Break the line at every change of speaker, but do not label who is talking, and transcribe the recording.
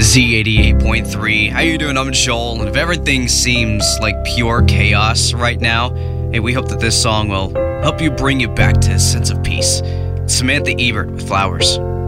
Z88.3. How you doing? I'm Joel, and if everything seems like pure chaos right now, hey, we hope that this song will help you bring you back to a sense of peace. It's Samantha Ebert with Flowers.